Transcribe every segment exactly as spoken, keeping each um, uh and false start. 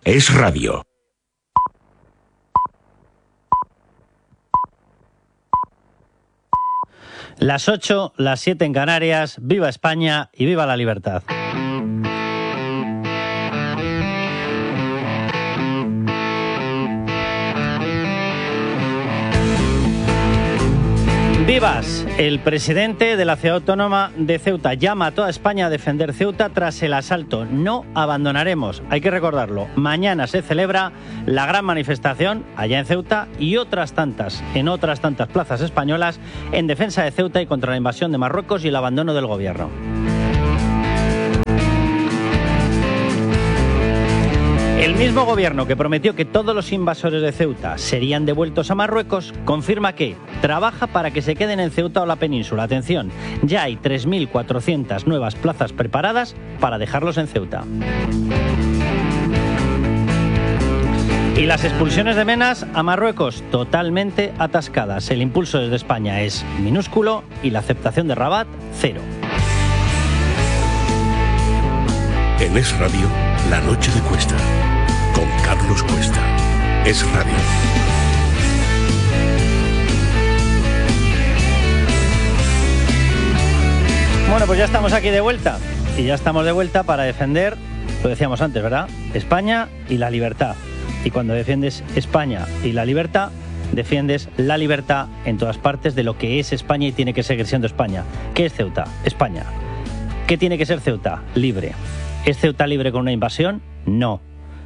Es radio. Las ocho, las siete en Canarias. Viva España y viva la libertad. Vivas, el presidente de la ciudad autónoma de Ceuta llama a toda España a defender Ceuta tras el asalto. No abandonaremos, hay que recordarlo. Mañana se celebra la gran manifestación allá en Ceuta y otras tantas, en otras tantas plazas españolas, en defensa de Ceuta y contra la invasión de Marruecos y el abandono del gobierno. El mismo gobierno que prometió que todos los invasores de Ceuta serían devueltos a Marruecos, confirma que trabaja para que se queden en Ceuta o la península. Atención, ya hay tres mil cuatrocientas nuevas plazas preparadas para dejarlos en Ceuta. Y las expulsiones de menas a Marruecos totalmente atascadas. El impulso desde España es minúsculo y la aceptación de Rabat, cero. En Es Radio, la noche de Cuesta, con Carlos Cuesta. Es Radio. Bueno, pues ya estamos aquí de vuelta. Y ya estamos de vuelta para defender, lo decíamos antes, ¿verdad?, España y la libertad. Y cuando defiendes España y la libertad, defiendes la libertad en todas partes de lo que es España y tiene que seguir siendo España. ¿Qué es Ceuta? España. ¿Qué tiene que ser Ceuta? Libre. ¿Es Ceuta libre con una invasión? No.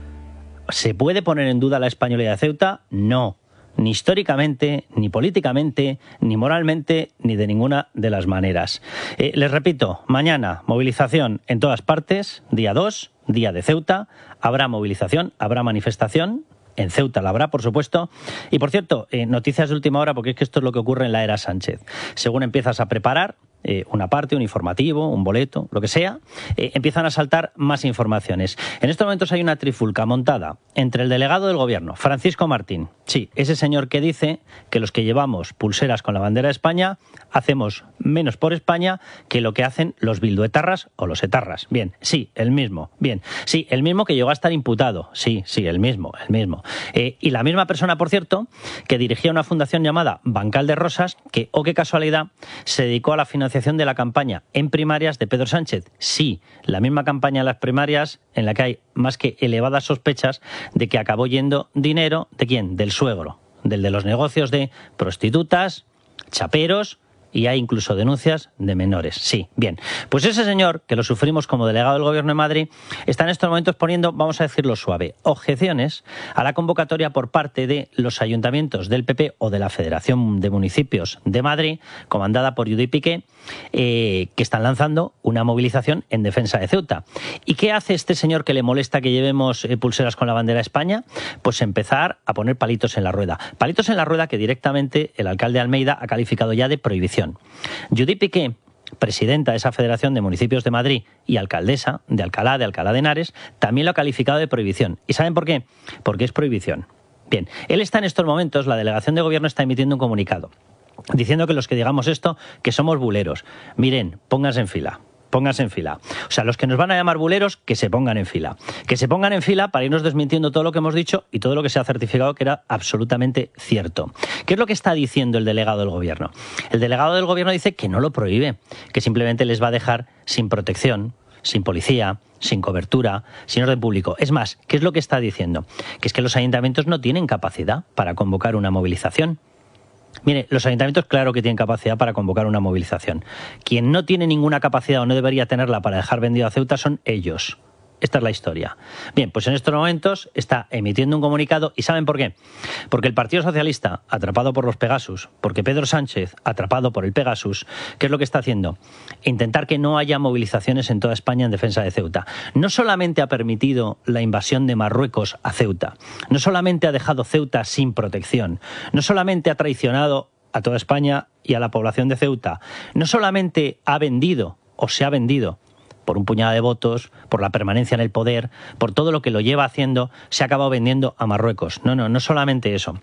¿Se puede poner en duda la españolidad de Ceuta? No. Ni históricamente, ni políticamente, ni moralmente, ni de ninguna de las maneras. Eh, les repito, mañana movilización en todas partes, día dos, día de Ceuta, habrá movilización, habrá manifestación. En Ceuta la habrá, por supuesto. Y, por cierto, eh, noticias de última hora, porque es que esto es lo que ocurre en la era Sánchez. Según empiezas a preparar eh, una parte, un informativo, un boleto, lo que sea, eh, empiezan a saltar más informaciones. En estos momentos hay una trifulca montada entre el delegado del gobierno, Francisco Martín, sí, ese señor que dice que los que llevamos pulseras con la bandera de España hacemos menos por España que lo que hacen los bilduetarras o los etarras. Bien, sí, el mismo. Bien, sí, el mismo que llegó a estar imputado. Sí, sí, el mismo, el mismo. Eh, y la misma persona, por cierto, que dirigía una fundación llamada Bancal de Rosas, que, oh qué casualidad, se dedicó a la financiación de la campaña en primarias de Pedro Sánchez. Sí, la misma campaña en las primarias en la que hay más que elevadas sospechas de que acabó yendo dinero, ¿de quién? Del suegro, del de los negocios de prostitutas, chaperos, y hay incluso denuncias de menores. Sí, bien. Pues ese señor, que lo sufrimos como delegado del Gobierno de Madrid, está en estos momentos poniendo, vamos a decirlo suave, objeciones a la convocatoria por parte de los ayuntamientos del P P o de la Federación de Municipios de Madrid, comandada por Judit Piqué, eh, que están lanzando una movilización en defensa de Ceuta. ¿Y qué hace este señor que le molesta que llevemos eh, pulseras con la bandera de España? Pues empezar a poner palitos en la rueda. Palitos en la rueda que directamente el alcalde Almeida ha calificado ya de prohibición. Judit Piqué, presidenta de esa Federación de Municipios de Madrid y alcaldesa de Alcalá de Alcalá de Henares, también lo ha calificado de prohibición. ¿Y saben por qué? Porque es prohibición. Bien, él está en estos momentos, la delegación de gobierno está emitiendo un comunicado diciendo que los que digamos esto, que somos buleros. Miren, pónganse en fila. Pónganse en fila. O sea, los que nos van a llamar buleros, que se pongan en fila. Que se pongan en fila para irnos desmintiendo todo lo que hemos dicho y todo lo que se ha certificado que era absolutamente cierto. ¿Qué es lo que está diciendo el delegado del gobierno? El delegado del gobierno dice que no lo prohíbe, que simplemente les va a dejar sin protección, sin policía, sin cobertura, sin orden público. Es más, ¿qué es lo que está diciendo? Que es que los ayuntamientos no tienen capacidad para convocar una movilización. Mire, los ayuntamientos claro que tienen capacidad para convocar una movilización. Quien no tiene ninguna capacidad o no debería tenerla para dejar vendido a Ceuta son ellos. Esta es la historia. Bien, pues en estos momentos está emitiendo un comunicado. ¿Y saben por qué? Porque el Partido Socialista, atrapado por los Pegasus, porque Pedro Sánchez, atrapado por el Pegasus, ¿qué es lo que está haciendo? Intentar que no haya movilizaciones en toda España en defensa de Ceuta. No solamente ha permitido la invasión de Marruecos a Ceuta, no solamente ha dejado Ceuta sin protección, no solamente ha traicionado a toda España y a la población de Ceuta, no solamente ha vendido o se ha vendido por un puñado de votos, por la permanencia en el poder, por todo lo que lo lleva haciendo, se ha acabado vendiendo a Marruecos. No, no, no solamente eso.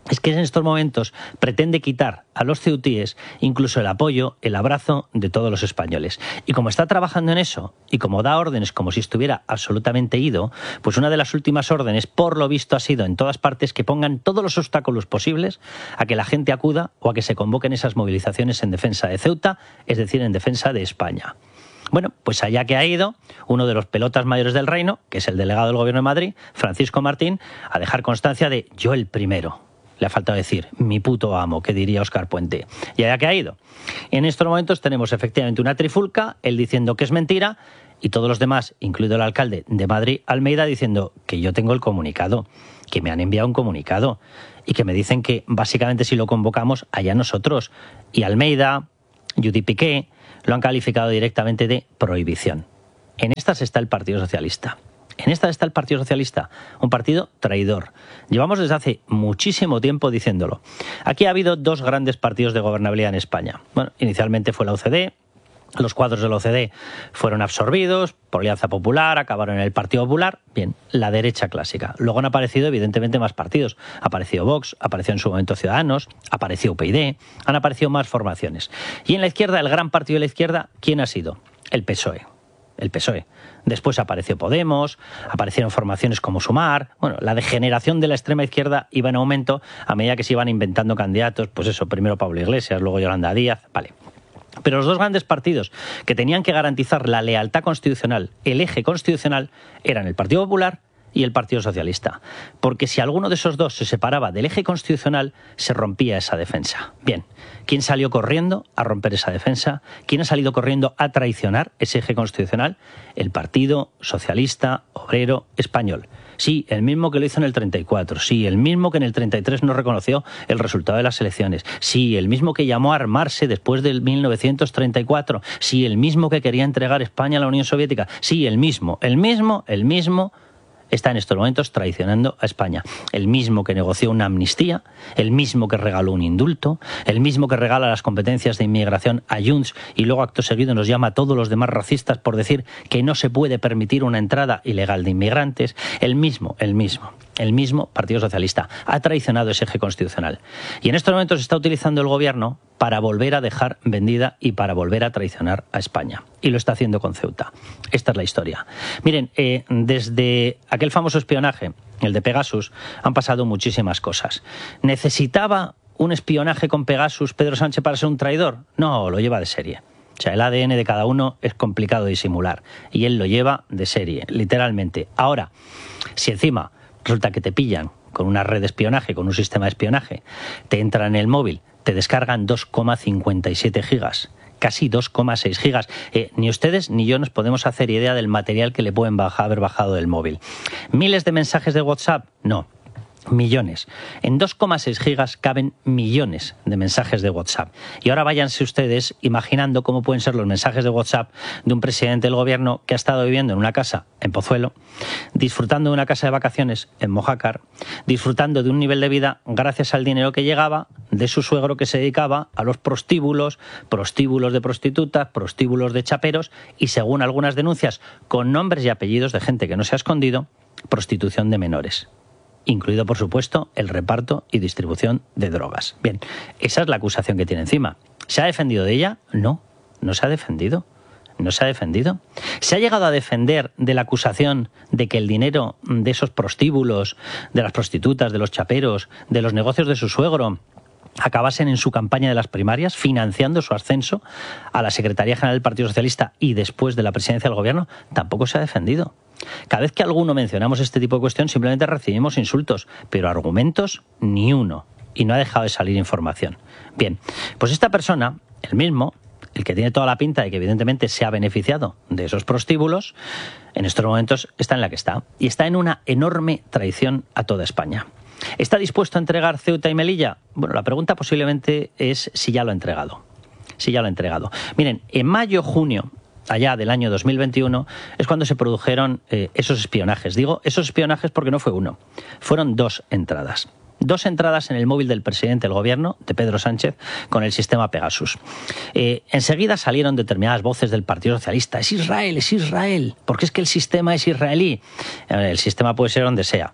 es que en estos momentos pretende quitar a los ceutíes incluso el apoyo, el abrazo de todos los españoles. Y como está trabajando en eso, y como da órdenes como si estuviera absolutamente ido, pues una de las últimas órdenes, por lo visto, ha sido en todas partes que pongan todos los obstáculos posibles a que la gente acuda o a que se convoquen esas movilizaciones en defensa de Ceuta, es decir, en defensa de España. Bueno, pues allá que ha ido uno de los pelotas mayores del reino, que es el delegado del Gobierno de Madrid, Francisco Martín, a dejar constancia de yo el primero. Le ha faltado decir, mi puto amo, que diría Óscar Puente. ¿Y allá que ha ido? En estos momentos tenemos efectivamente una trifulca, él diciendo que es mentira, y todos los demás, incluido el alcalde de Madrid, Almeida, diciendo que yo tengo el comunicado, que me han enviado un comunicado, y que me dicen que básicamente si lo convocamos, allá nosotros. Y Almeida, Judy Piqué, lo han calificado directamente de prohibición. En estas está el Partido Socialista. En esta está el Partido Socialista, un partido traidor. Llevamos desde hace muchísimo tiempo diciéndolo. Aquí ha habido dos grandes partidos de gobernabilidad en España. Bueno, inicialmente fue la U C D, los cuadros de la U C D fueron absorbidos por Alianza Popular, acabaron en el Partido Popular. Bien, la derecha clásica. Luego han aparecido evidentemente más partidos. Ha aparecido Vox, apareció en su momento Ciudadanos, apareció U P y D, han aparecido más formaciones. Y en la izquierda, el gran partido de la izquierda, ¿quién ha sido? El P S O E. El P S O E. Después apareció Podemos, aparecieron formaciones como Sumar. Bueno, la degeneración de la extrema izquierda iba en aumento a medida que se iban inventando candidatos. Pues eso, primero Pablo Iglesias, luego Yolanda Díaz. Vale. Pero los dos grandes partidos que tenían que garantizar la lealtad constitucional, el eje constitucional, eran el Partido Popular y el Partido Socialista. Porque si alguno de esos dos se separaba del eje constitucional, se rompía esa defensa. Bien, ¿quién salió corriendo a romper esa defensa? ¿Quién ha salido corriendo a traicionar ese eje constitucional? El Partido Socialista Obrero Español. Sí, el mismo que lo hizo en el treinta y cuatro. Sí, el mismo que en el treinta y tres no reconoció el resultado de las elecciones. Sí, el mismo que llamó a armarse después del mil novecientos treinta y cuatro. Sí, el mismo que quería entregar España a la Unión Soviética. Sí, el mismo, el mismo, el mismo... está en estos momentos traicionando a España. El mismo que negoció una amnistía, el mismo que regaló un indulto, el mismo que regala las competencias de inmigración a Junts y luego acto seguido nos llama a todos los demás racistas por decir que no se puede permitir una entrada ilegal de inmigrantes. El mismo, el mismo, el mismo Partido Socialista ha traicionado ese eje constitucional. Y en estos momentos está utilizando el gobierno para volver a dejar vendida y para volver a traicionar a España. Y lo está haciendo con Ceuta. Esta es la historia. Miren, eh, desde aquel famoso espionaje, el de Pegasus, han pasado muchísimas cosas. ¿Necesitaba un espionaje con Pegasus Pedro Sánchez para ser un traidor? No, lo lleva de serie. O sea, el A D N de cada uno es complicado de disimular. Y él lo lleva de serie, literalmente. Ahora, si encima resulta que te pillan con una red de espionaje, con un sistema de espionaje, te entran en el móvil, te descargan dos coma cincuenta y siete gigas, casi dos coma seis gigas. Eh, ni ustedes ni yo nos podemos hacer idea del material que le pueden bajar, haber bajado del móvil. ¿Miles de mensajes de WhatsApp? No. Millones. En dos coma seis gigas caben millones de mensajes de WhatsApp. Y ahora váyanse ustedes imaginando cómo pueden ser los mensajes de WhatsApp de un presidente del gobierno que ha estado viviendo en una casa en Pozuelo, disfrutando de una casa de vacaciones en Mojácar, disfrutando de un nivel de vida gracias al dinero que llegaba de su suegro que se dedicaba a los prostíbulos, prostíbulos de prostitutas, prostíbulos de chaperos y, según algunas denuncias, con nombres y apellidos de gente que no se ha escondido, prostitución de menores. Incluido, por supuesto, el reparto y distribución de drogas. Bien, esa es la acusación que tiene encima. ¿Se ha defendido de ella? No, no se ha defendido. No se ha defendido. ¿Se ha llegado a defender de la acusación de que el dinero de esos prostíbulos, de las prostitutas, de los chaperos, de los negocios de su suegro, acabasen en su campaña de las primarias, financiando su ascenso a la Secretaría General del Partido Socialista y después de la presidencia del gobierno? Tampoco se ha defendido. Cada vez que alguno mencionamos este tipo de cuestión simplemente recibimos insultos, pero argumentos ni uno, y no ha dejado de salir información. Bien, pues esta persona, el mismo, el que tiene toda la pinta de que evidentemente se ha beneficiado de esos prostíbulos, en estos momentos está en la que está, y está en una enorme traición a toda España. ¿Está dispuesto a entregar Ceuta y Melilla? Bueno, la pregunta posiblemente es si ya lo ha entregado. Si ya lo ha entregado. Miren, en mayo, junio, allá del año dos mil veintiuno, es cuando se produjeron eh, esos espionajes. Digo esos espionajes porque no fue uno, fueron dos entradas. Dos entradas en el móvil del presidente del gobierno, de Pedro Sánchez, con el sistema Pegasus. Eh, enseguida salieron determinadas voces del Partido Socialista. Es Israel, es Israel, porque es que el sistema es israelí. El sistema puede ser donde sea.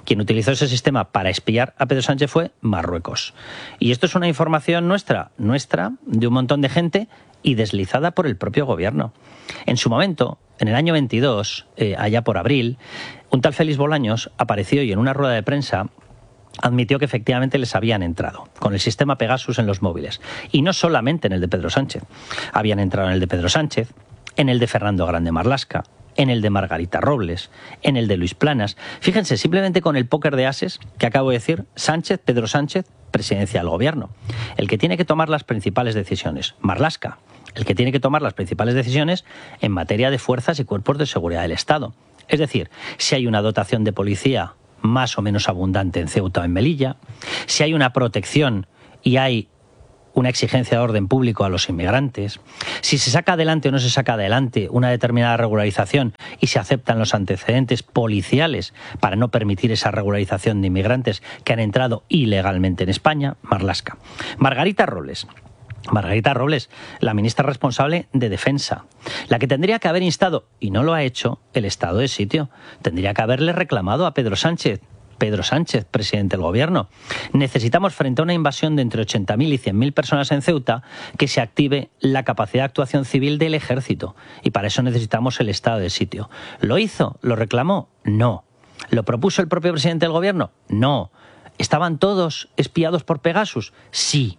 Quien utilizó ese sistema para espiar a Pedro Sánchez fue Marruecos. Y esto es una información nuestra, nuestra, de un montón de gente y deslizada por el propio gobierno. En su momento, en el año veintidós, eh, allá por abril, un tal Félix Bolaños apareció y en una rueda de prensa admitió que efectivamente les habían entrado con el sistema Pegasus en los móviles. Y no solamente en el de Pedro Sánchez. Habían entrado en el de Pedro Sánchez, en el de Fernando Grande Marlaska, en el de Margarita Robles, en el de Luis Planas. Fíjense, simplemente con el póker de ases que acabo de decir, Sánchez, Pedro Sánchez, presidencia del gobierno. El que tiene que tomar las principales decisiones, Marlaska. El que tiene que tomar las principales decisiones en materia de fuerzas y cuerpos de seguridad del Estado. Es decir, si hay una dotación de policía más o menos abundante en Ceuta o en Melilla, si hay una protección y hay una exigencia de orden público a los inmigrantes, si se saca adelante o no se saca adelante una determinada regularización y se aceptan los antecedentes policiales para no permitir esa regularización de inmigrantes que han entrado ilegalmente en España, Marlaska. Margarita Robles. Margarita Robles, la ministra responsable de Defensa, la que tendría que haber instado, y no lo ha hecho, el estado de sitio. Tendría que haberle reclamado a Pedro Sánchez. Pedro Sánchez, presidente del gobierno. Necesitamos, frente a una invasión de entre ochenta mil y cien mil personas en Ceuta, que se active la capacidad de actuación civil del ejército. Y para eso necesitamos el estado de sitio. ¿Lo hizo? ¿Lo reclamó? No. ¿Lo propuso el propio presidente del gobierno? No. ¿Estaban todos espiados por Pegasus? Sí.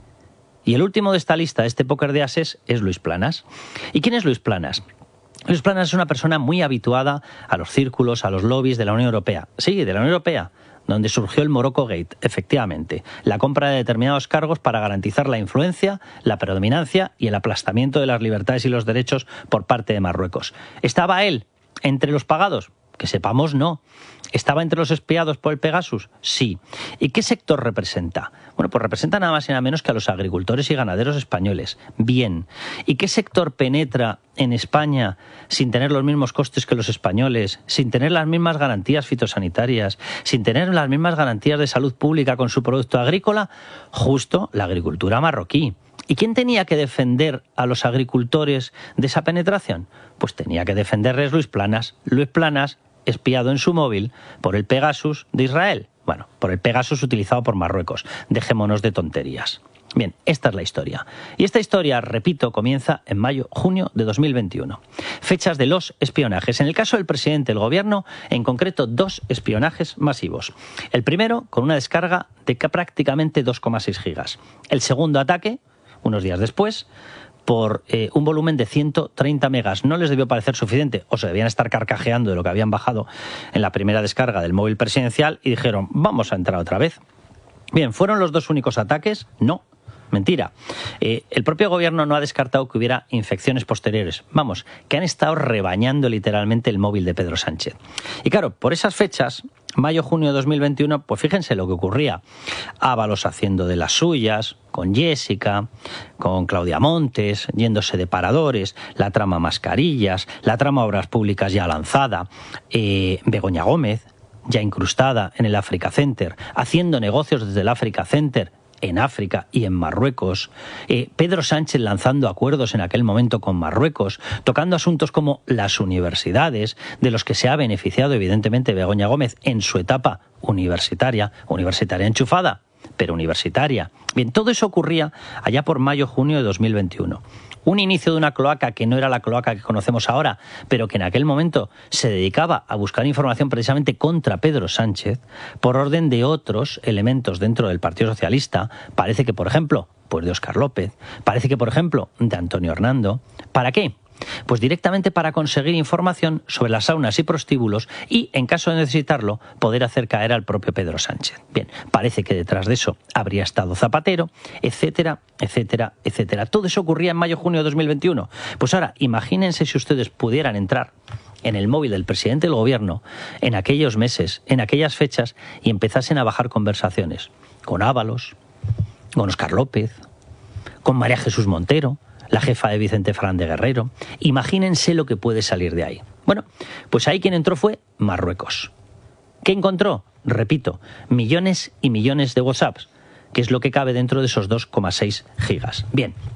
Y el último de esta lista, de este póker de ases, es Luis Planas. ¿Y quién es Luis Planas? Luis Planas es una persona muy habituada a los círculos, a los lobbies de la Unión Europea. Sí, de la Unión Europea, donde surgió el Morocco Gate, efectivamente. La compra de determinados cargos para garantizar la influencia, la predominancia y el aplastamiento de las libertades y los derechos por parte de Marruecos. ¿Estaba él entre los pagados? Que sepamos, no. ¿Estaba entre los espiados por el Pegasus? Sí. ¿Y qué sector representa? Bueno, pues representa nada más y nada menos que a los agricultores y ganaderos españoles. Bien. ¿Y qué sector penetra en España sin tener los mismos costes que los españoles, sin tener las mismas garantías fitosanitarias, sin tener las mismas garantías de salud pública con su producto agrícola? Justo la agricultura marroquí. ¿Y quién tenía que defender a los agricultores de esa penetración? Pues tenía que defenderles Luis Planas. Luis Planas, espiado en su móvil por el Pegasus de Israel. Bueno, por el Pegasus utilizado por Marruecos. Dejémonos de tonterías. Bien, esta es la historia. Y esta historia, repito, comienza en mayo, junio de dos mil veintiuno. Fechas de los espionajes. En el caso del presidente del gobierno, en concreto, dos espionajes masivos. El primero, con una descarga de prácticamente dos coma seis gigas. El segundo ataque, unos días después, por eh, un volumen de ciento treinta megas. No les debió parecer suficiente, o se debían estar carcajeando de lo que habían bajado en la primera descarga del móvil presidencial y dijeron, vamos a entrar otra vez. Bien, ¿fueron los dos únicos ataques? No. Mentira. Eh, el propio gobierno no ha descartado que hubiera infecciones posteriores. Vamos, que han estado rebañando literalmente el móvil de Pedro Sánchez. Y claro, por esas fechas, mayo, junio de dos mil veintiuno, pues fíjense lo que ocurría. Ábalos haciendo de las suyas, con Jessica, con Claudia Montes, yéndose de paradores, la trama mascarillas, la trama obras públicas ya lanzada, eh, Begoña Gómez, ya incrustada en el Africa Center, haciendo negocios desde el Africa Center, en África y en Marruecos, eh, Pedro Sánchez lanzando acuerdos en aquel momento con Marruecos, tocando asuntos como las universidades, de los que se ha beneficiado evidentemente Begoña Gómez en su etapa universitaria, universitaria enchufada, pero universitaria. Bien, todo eso ocurría allá por mayo-junio de dos mil veintiuno. Un inicio de una cloaca que no era la cloaca que conocemos ahora, pero que en aquel momento se dedicaba a buscar información precisamente contra Pedro Sánchez, por orden de otros elementos dentro del Partido Socialista. Parece que, por ejemplo, pues de Óscar López, parece que, por ejemplo, de Antonio Hernando. ¿Para qué? Pues directamente para conseguir información sobre las saunas y prostíbulos y, en caso de necesitarlo, poder hacer caer al propio Pedro Sánchez. Bien, parece que detrás de eso habría estado Zapatero, etcétera, etcétera, etcétera. Todo eso ocurría en mayo-junio de dos mil veintiuno. Pues ahora, imagínense si ustedes pudieran entrar en el móvil del presidente del gobierno en aquellos meses, en aquellas fechas, y empezasen a bajar conversaciones con Ábalos, con Óscar López, con María Jesús Montero, la jefa de Vicente Fernández Guerrero. Imagínense lo que puede salir de ahí. Bueno, pues ahí quien entró fue Marruecos. ¿Qué encontró? Repito, millones y millones de WhatsApps, que es lo que cabe dentro de esos dos coma seis gigas. Bien,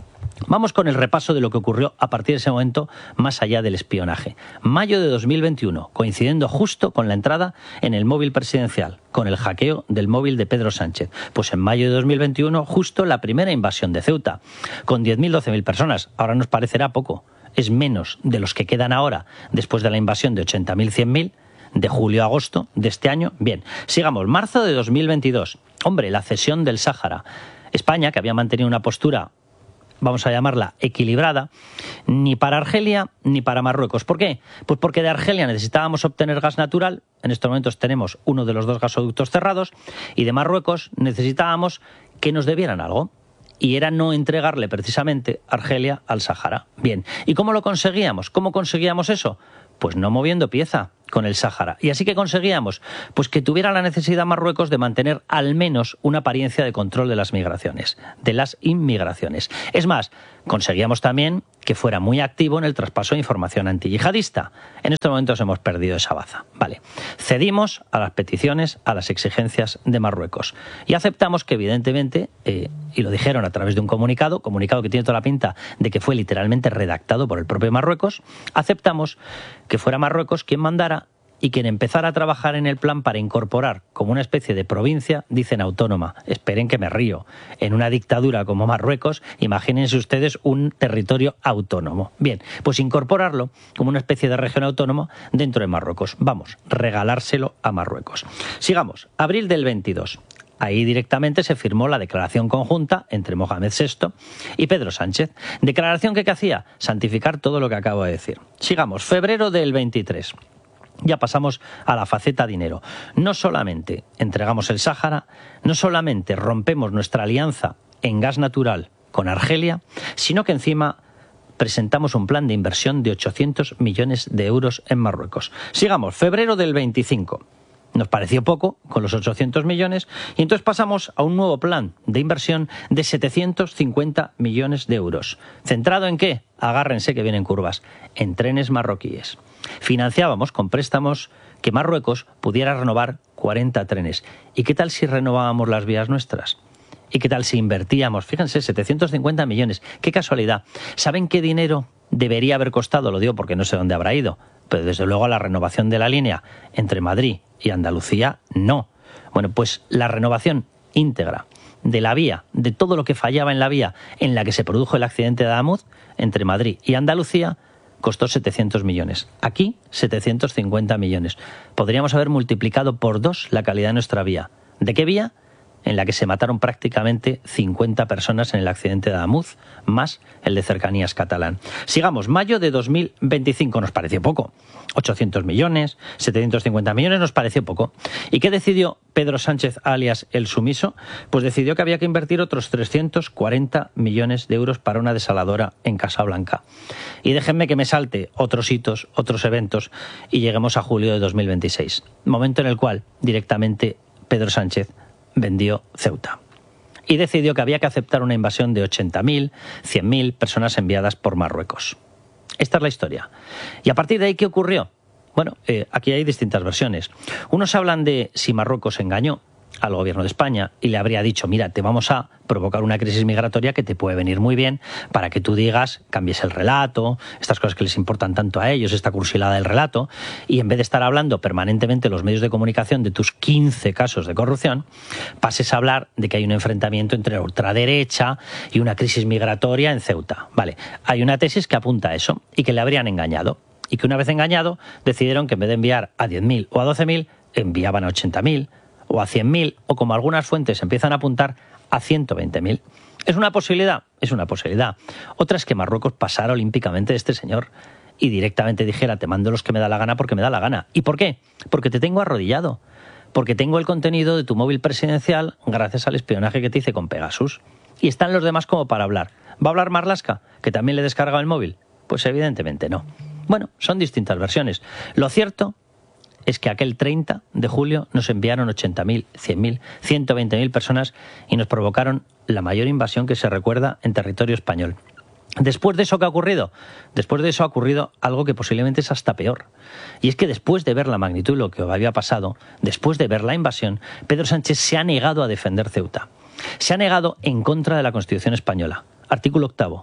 Vamos con el repaso de lo que ocurrió a partir de ese momento más allá del espionaje. Mayo de dos mil veintiuno, coincidiendo justo con la entrada en el móvil presidencial, con el hackeo del móvil de Pedro Sánchez. Pues en mayo de dos mil veintiuno, justo la primera invasión de Ceuta, con diez mil, doce mil personas. Ahora nos parecerá poco, es menos de los que quedan ahora después de la invasión de ochenta mil, cien mil, de julio a agosto de este año. Bien, sigamos, marzo de dos mil veintidós. Hombre, la cesión del Sáhara. España, que había mantenido una postura, vamos a llamarla equilibrada, ni para Argelia ni para Marruecos. ¿Por qué? Pues porque de Argelia necesitábamos obtener gas natural, en estos momentos tenemos uno de los dos gasoductos cerrados, y de Marruecos necesitábamos que nos debieran algo, y era no entregarle precisamente Argelia al Sáhara. Bien, ¿y cómo lo conseguíamos? ¿Cómo conseguíamos eso? Pues no moviendo pieza con el Sáhara. ¿Y así que conseguíamos? Pues que tuviera la necesidad Marruecos de mantener al menos una apariencia de control de las migraciones, de las inmigraciones. Es más, conseguíamos también que fuera muy activo en el traspaso de información antiyihadista. En estos momentos hemos perdido esa baza. Vale. Cedimos a las peticiones, a las exigencias de Marruecos. Y aceptamos que, evidentemente, eh, y lo dijeron a través de un comunicado, comunicado que tiene toda la pinta de que fue literalmente redactado por el propio Marruecos, aceptamos que fuera Marruecos quien mandara y quien empezara a trabajar en el plan para incorporar como una especie de provincia, dicen autónoma, esperen que me río, en una dictadura como Marruecos, imagínense ustedes un territorio autónomo. Bien, pues incorporarlo como una especie de región autónoma dentro de Marruecos. Vamos, regalárselo a Marruecos. Sigamos, abril del veintidós. Ahí directamente se firmó la declaración conjunta entre Mohamed sexto y Pedro Sánchez. Declaración que, ¿qué hacía? Santificar todo lo que acabo de decir. Sigamos, febrero del veintitrés. Ya pasamos a la faceta dinero. No solamente entregamos el Sáhara, no solamente rompemos nuestra alianza en gas natural con Argelia, sino que encima presentamos un plan de inversión de ochocientos millones de euros en Marruecos. Sigamos, febrero del veinticinco. Nos pareció poco con los ochocientos millones y entonces pasamos a un nuevo plan de inversión de setecientos cincuenta millones de euros. ¿Centrado en qué? Agárrense que vienen curvas. En trenes marroquíes. Financiábamos con préstamos que Marruecos pudiera renovar cuarenta trenes. ¿Y qué tal si renovábamos las vías nuestras? ¿Y qué tal si invertíamos? Fíjense, setecientos cincuenta millones. ¡Qué casualidad! ¿Saben qué dinero debería haber costado? Lo digo porque no sé dónde habrá ido. Pero desde luego a la renovación de la línea entre Madrid y Andalucía, no. Bueno, pues la renovación íntegra de la vía, de todo lo que fallaba en la vía en la que se produjo el accidente de Adamuz, entre Madrid y Andalucía, costó setecientos millones. Aquí, setecientos cincuenta millones. Podríamos haber multiplicado por dos la calidad de nuestra vía. ¿De qué vía? En la que se mataron prácticamente cincuenta personas en el accidente de Adamuz, más el de Cercanías catalán. Sigamos, mayo de dos mil veinticinco nos pareció poco. ochocientos millones, setecientos cincuenta millones nos pareció poco. ¿Y qué decidió Pedro Sánchez, alias el sumiso? Pues decidió que había que invertir otros trescientos cuarenta millones de euros para una desaladora en Casablanca. Y déjenme que me salte otros hitos, otros eventos, y lleguemos a julio de dos mil veintiséis. Momento en el cual directamente Pedro Sánchez vendió Ceuta y decidió que había que aceptar una invasión de ochenta mil, cien mil personas enviadas por Marruecos. Esta es la historia. Y a partir de ahí, ¿qué ocurrió? Bueno, eh, aquí hay distintas versiones. Unos hablan de si Marruecos engañó al gobierno de España y le habría dicho, mira, te vamos a provocar una crisis migratoria que te puede venir muy bien para que tú digas, cambies el relato, estas cosas que les importan tanto a ellos, esta cursilada del relato, y en vez de estar hablando permanentemente en los medios de comunicación de tus quince casos de corrupción, pases a hablar de que hay un enfrentamiento entre la ultraderecha y una crisis migratoria en Ceuta. Vale, hay una tesis que apunta a eso y que le habrían engañado, y que una vez engañado decidieron que en vez de enviar a diez mil o a doce mil, enviaban a ochenta mil o a cien mil, o como algunas fuentes empiezan a apuntar, a ciento veinte mil. ¿Es una posibilidad? Es una posibilidad. Otra es que Marruecos pasara olímpicamente de este señor y directamente dijera, te mando los que me da la gana porque me da la gana. ¿Y por qué? Porque te tengo arrodillado. Porque tengo el contenido de tu móvil presidencial gracias al espionaje que te hice con Pegasus. Y están los demás como para hablar. ¿Va a hablar Marlaska, que también le descarga el móvil? Pues evidentemente no. Bueno, son distintas versiones. Lo cierto es que aquel treinta de julio nos enviaron ochenta mil, cien mil, ciento veinte mil personas y nos provocaron la mayor invasión que se recuerda en territorio español. Después de eso, ¿qué ha ocurrido? Después de eso ha ocurrido algo que posiblemente es hasta peor. Y es que después de ver la magnitud de lo que había pasado, después de ver la invasión, Pedro Sánchez se ha negado a defender Ceuta. Se ha negado en contra de la Constitución española. Artículo octavo.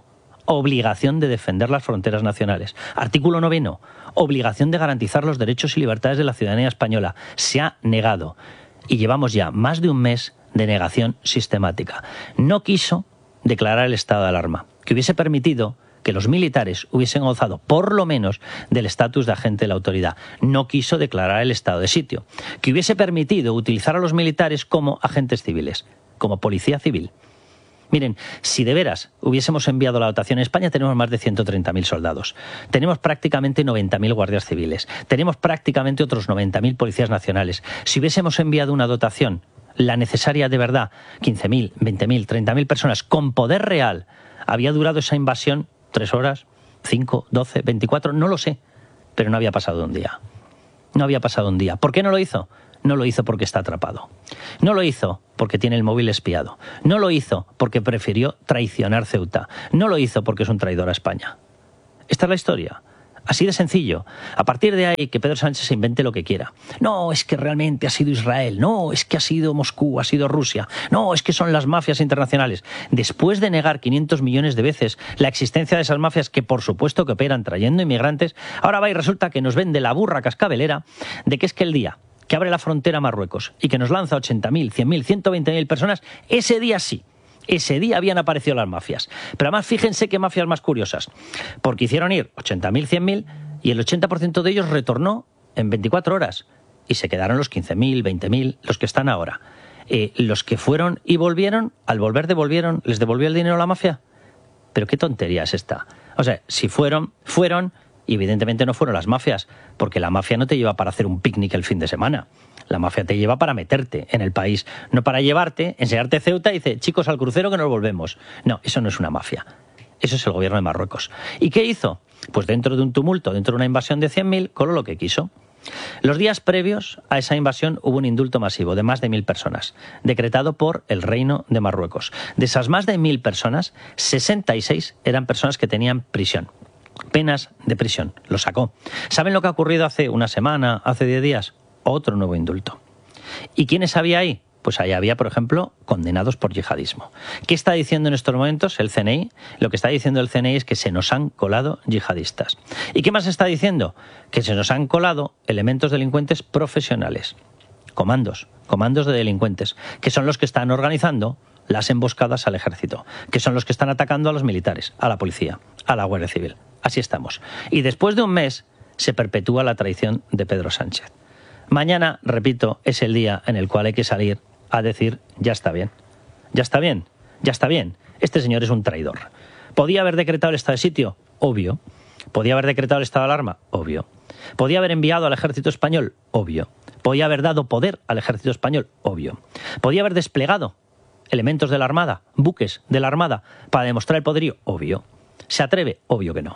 obligación de defender las fronteras nacionales. Artículo noveno, obligación de garantizar los derechos y libertades de la ciudadanía española. Se ha negado. Y llevamos ya más de un mes de negación sistemática. No quiso declarar el estado de alarma, que hubiese permitido que los militares hubiesen gozado por lo menos del estatus de agente de la autoridad. No quiso declarar el estado de sitio, que hubiese permitido utilizar a los militares como agentes civiles, como policía civil. Miren, si de veras hubiésemos enviado la dotación en España, tenemos más de ciento treinta mil soldados. Tenemos prácticamente noventa mil guardias civiles. Tenemos prácticamente otros noventa mil policías nacionales. Si hubiésemos enviado una dotación, la necesaria de verdad, quince mil, veinte mil, treinta mil personas con poder real, ¿había durado esa invasión tres horas, cinco, doce, veinticuatro? No lo sé, pero no había pasado un día. No había pasado un día. ¿Por qué no lo hizo? No lo hizo porque está atrapado. No lo hizo porque tiene el móvil espiado. No lo hizo porque prefirió traicionar Ceuta. No lo hizo porque es un traidor a España. Esta es la historia. Así de sencillo. A partir de ahí, que Pedro Sánchez se invente lo que quiera. No, es que realmente ha sido Israel. No, es que ha sido Moscú, ha sido Rusia. No, es que son las mafias internacionales. Después de negar quinientos millones de veces la existencia de esas mafias que por supuesto que operan trayendo inmigrantes, ahora va y resulta que nos vende la burra cascabelera de que es que el día que abre la frontera a Marruecos y que nos lanza ochenta mil, cien mil, ciento veinte mil personas, ese día sí. Ese día habían aparecido las mafias. Pero además fíjense qué mafias más curiosas. Porque hicieron ir ochenta mil, cien mil y el ochenta por ciento de ellos retornó en veinticuatro horas. Y se quedaron los quince mil, veinte mil, los que están ahora. Eh, los que fueron y volvieron, al volver devolvieron, ¿les devolvió el dinero a la mafia? Pero qué tontería es esta. O sea, si fueron, fueron, y evidentemente no fueron las mafias, porque la mafia no te lleva para hacer un picnic el fin de semana. La mafia te lleva para meterte en el país, no para llevarte, enseñarte Ceuta y dice, chicos, al crucero que nos volvemos. No, eso no es una mafia. Eso es el gobierno de Marruecos. ¿Y qué hizo? Pues dentro de un tumulto, dentro de una invasión de cien mil, coló lo que quiso. Los días previos a esa invasión hubo un indulto masivo de más de mil personas, decretado por el Reino de Marruecos. De esas más de mil personas, sesenta y seis eran personas que tenían prisión. Penas de prisión. Lo sacó. ¿Saben lo que ha ocurrido hace una semana, hace diez días? Otro nuevo indulto. ¿Y quiénes había ahí? Pues ahí había, por ejemplo, condenados por yihadismo. ¿Qué está diciendo en estos momentos el C N I? Lo que está diciendo el C N I es que se nos han colado yihadistas. ¿Y qué más está diciendo? Que se nos han colado elementos delincuentes profesionales. Comandos, comandos de delincuentes, que son los que están organizando las emboscadas al ejército, que son los que están atacando a los militares, a la policía, a la Guardia Civil. Así estamos. Y después de un mes se perpetúa la traición de Pedro Sánchez. Mañana, repito, es el día en el cual hay que salir a decir, ya está bien, ya está bien, ya está bien. Este señor es un traidor. ¿Podía haber decretado el estado de sitio? Obvio. ¿Podía haber decretado el estado de alarma? Obvio. ¿Podía haber enviado al ejército español? Obvio. ¿Podía haber dado poder al ejército español? Obvio. ¿Podía haber desplegado elementos de la Armada, buques de la Armada, para demostrar el poderío? Obvio. ¿Se atreve? Obvio que no.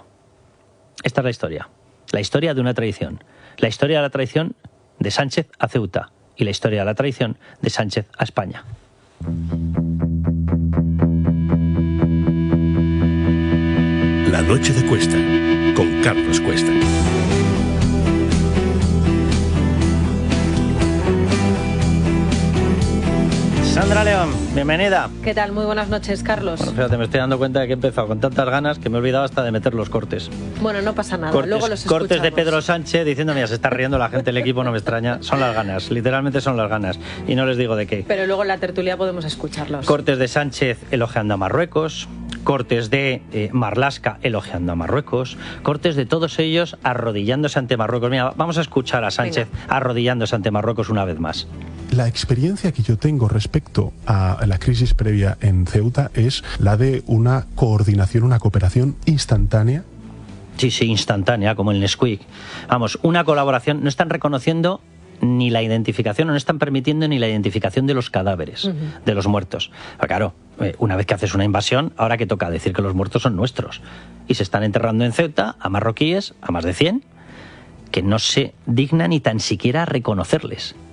Esta es la historia. La historia de una traición. La historia de la traición de Sánchez a Ceuta y la historia de la traición de Sánchez a España. La noche de Cuesta, con Carlos Cuesta. Sandra León, bienvenida. ¿Qué tal? Muy buenas noches, Carlos. Bueno, fíjate, me estoy dando cuenta de que he empezado con tantas ganas que me he olvidado hasta de meter los cortes. Bueno, no pasa nada, cortes, luego los escuchamos. Cortes de Pedro Sánchez diciendo, mira, se está riendo la gente del equipo, no me extraña. Son las ganas, literalmente son las ganas. Y no les digo de qué. Pero luego en la tertulia podemos escucharlos. Cortes de Sánchez elogiando a Marruecos, cortes de eh, Marlaska elogiando a Marruecos, cortes de todos ellos arrodillándose ante Marruecos. Mira, vamos a escuchar a Sánchez Venga. arrodillándose ante Marruecos una vez más. La experiencia que yo tengo respecto a la crisis previa en Ceuta es la de una coordinación, una cooperación instantánea. Sí, sí, instantánea, como el Nesquik. Vamos, una colaboración. No están reconociendo ni la identificación, no están permitiendo ni la identificación de los cadáveres, uh-huh. de los muertos. Pero claro, una vez que haces una invasión, ahora que toca decir que los muertos son nuestros. Y se están enterrando en Ceuta a marroquíes, a más de cien, que no se dignan ni tan siquiera a reconocerles.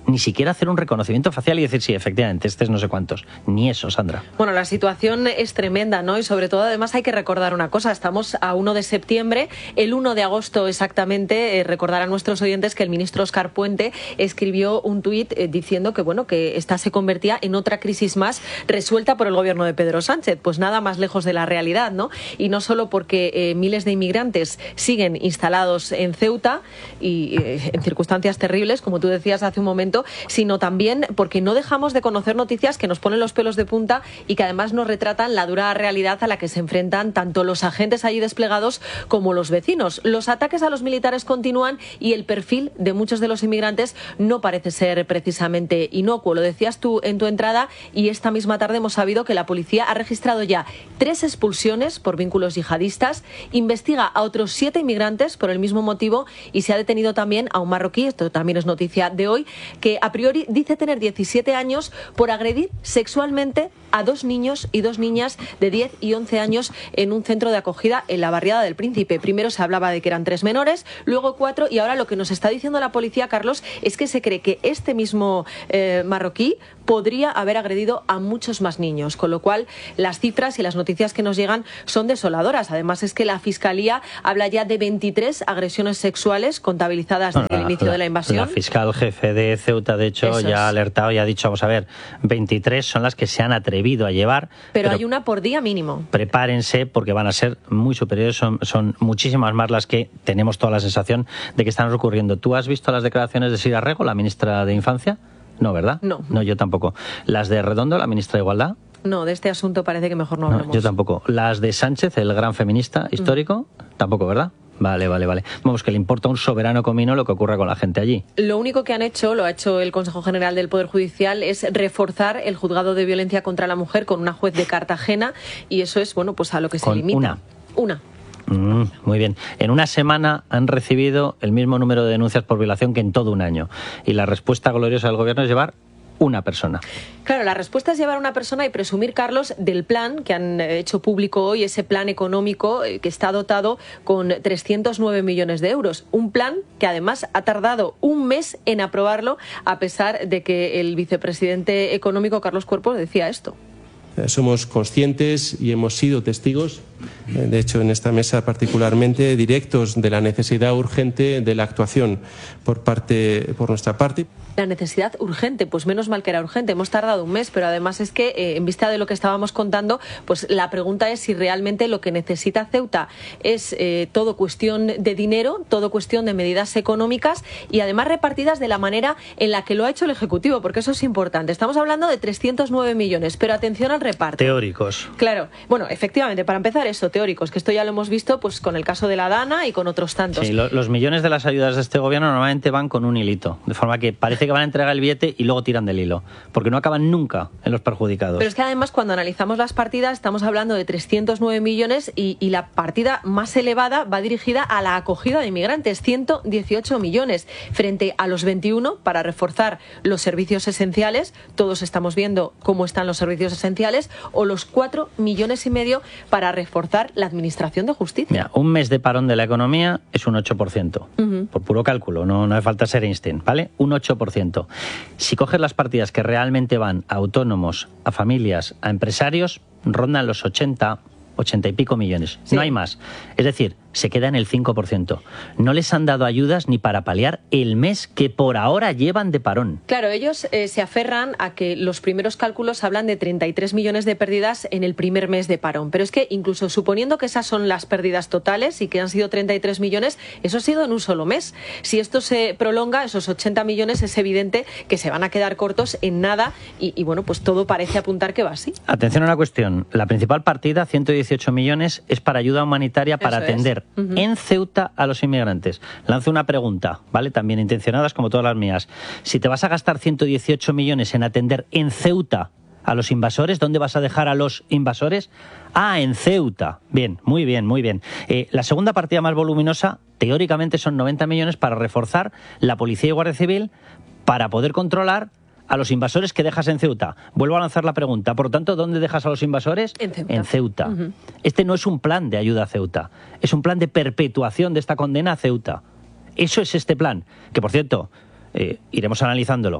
ni siquiera hacer un reconocimiento facial y decir, sí, efectivamente, este es no sé cuántos. Ni eso, Sandra. Bueno, la situación es tremenda, ¿no? Y sobre todo, además, hay que recordar una cosa. Estamos a uno de septiembre. El uno de agosto, exactamente, eh, recordar a nuestros oyentes que el ministro Óscar Puente escribió un tuit eh, diciendo que, bueno, que esta se convertía en otra crisis más resuelta por el gobierno de Pedro Sánchez. Pues nada más lejos de la realidad, ¿no? Y no solo porque eh, miles de inmigrantes siguen instalados en Ceuta y eh, en circunstancias terribles, como tú decías hace un momento, sino también porque no dejamos de conocer noticias que nos ponen los pelos de punta y que además nos retratan la dura realidad a la que se enfrentan tanto los agentes allí desplegados como los vecinos. Los ataques a los militares continúan y el perfil de muchos de los inmigrantes no parece ser precisamente inocuo. Lo decías tú en tu entrada y esta misma tarde hemos sabido que la policía ha registrado ya tres expulsiones por vínculos yihadistas, investiga a otros siete inmigrantes por el mismo motivo y se ha detenido también a un marroquí, esto también es noticia de hoy, que a priori dice tener diecisiete años por agredir sexualmente a dos niños y dos niñas de diez y once años en un centro de acogida en la barriada del Príncipe. Primero se hablaba de que eran tres menores, luego cuatro, y ahora lo que nos está diciendo la policía, Carlos, es que se cree que este mismo eh, marroquí podría haber agredido a muchos más niños, con lo cual las cifras y las noticias que nos llegan son desoladoras. Además es que la Fiscalía habla ya de veintitrés agresiones sexuales contabilizadas desde bueno, el inicio la, de la invasión. La fiscal jefe de Ceuta, de hecho, Eso ya es. ha alertado y ha dicho, vamos a ver, veintitrés son las que se han atrevido a llevar. Pero, pero hay una por día mínimo. Prepárense porque van a ser muy superiores, son, son muchísimas más las que tenemos toda la sensación de que están ocurriendo. ¿Tú has visto las declaraciones de Sira Rego, la ministra de Infancia? No, ¿verdad? No. No, yo tampoco. ¿Las de Redondo, la ministra de Igualdad? No, de este asunto parece que mejor no hablemos. No, yo tampoco. ¿Las de Sánchez, el gran feminista histórico? Mm. Tampoco, ¿verdad? Vale, vale, vale. Vamos, que le importa un soberano comino lo que ocurra con la gente allí. Lo único que han hecho, lo ha hecho el Consejo General del Poder Judicial, es reforzar el juzgado de violencia contra la mujer con una juez de Cartagena y eso es, bueno, pues a lo que se con limita. Una. Una. Mm, muy bien. En una semana han recibido el mismo número de denuncias por violación que en todo un año. Y la respuesta gloriosa del gobierno es llevar una persona. Claro, la respuesta es llevar a una persona y presumir, Carlos, del plan que han hecho público hoy, ese plan económico que está dotado con trescientos nueve millones de euros. Un plan que además ha tardado un mes en aprobarlo, a pesar de que el vicepresidente económico, Carlos Cuerpo, decía esto. Somos conscientes y hemos sido testigos, de hecho en esta mesa particularmente, directos de la necesidad urgente de la actuación por parte, por nuestra parte. La necesidad urgente, pues menos mal que era urgente, hemos tardado un mes, pero además es que eh, en vista de lo que estábamos contando, pues la pregunta es si realmente lo que necesita Ceuta es eh, todo cuestión de dinero, todo cuestión de medidas económicas y además repartidas de la manera en la que lo ha hecho el Ejecutivo, porque eso es importante. Estamos hablando de trescientos nueve millones, pero atención al reparto. Teóricos. Claro, bueno, efectivamente, para empezar eso, teóricos, que esto ya lo hemos visto pues con el caso de la Dana y con otros tantos. Sí, lo, los millones de las ayudas de este gobierno normalmente van con un hilito, de forma que parece que van a entregar el billete y luego tiran del hilo, porque no acaban nunca en los perjudicados. Pero es que además cuando analizamos las partidas estamos hablando de trescientos nueve millones y, y la partida más elevada va dirigida a la acogida de inmigrantes, ciento dieciocho millones, frente a los veintiuno para reforzar los servicios esenciales, todos estamos viendo cómo están los servicios esenciales, o los cuatro millones y medio para reforzar la administración de justicia. Mira, un mes de parón de la economía es un ocho por ciento, uh-huh. por puro cálculo, no, no hace falta ser Einstein, ¿vale? Un ocho por ciento. Si coges las partidas que realmente van a autónomos, a familias, a empresarios, rondan los ochenta, ochenta y pico millones. Sí. No hay más. Es decir, se queda en el cinco por ciento. No les han dado ayudas ni para paliar el mes que por ahora llevan de parón. Claro, ellos eh, se aferran a que los primeros cálculos hablan de treinta y tres millones de pérdidas en el primer mes de parón. Pero es que incluso suponiendo que esas son las pérdidas totales y que han sido treinta y tres millones, eso ha sido en un solo mes. Si esto se prolonga, esos ochenta millones, es evidente que se van a quedar cortos en nada y, y bueno, pues todo parece apuntar que va así. Atención a una cuestión. La principal partida, ciento dieciocho millones, es para ayuda humanitaria para eso atender es. Uh-huh. en Ceuta a los inmigrantes. Lanzo una pregunta, ¿vale? También intencionadas como todas las mías. Si te vas a gastar ciento dieciocho millones en atender en Ceuta a los invasores, ¿dónde vas a dejar a los invasores? Ah, en Ceuta. Bien, muy bien, muy bien. Eh, la segunda partida más voluminosa, teóricamente, son noventa millones para reforzar la Policía y Guardia Civil para poder controlar a los invasores que dejas en Ceuta. Vuelvo a lanzar la pregunta. Por lo tanto, ¿dónde dejas a los invasores? En Ceuta. En Ceuta. Uh-huh. Este no es un plan de ayuda a Ceuta. Es un plan de perpetuación de esta condena a Ceuta. Eso es este plan. Que, por cierto, eh, iremos analizándolo.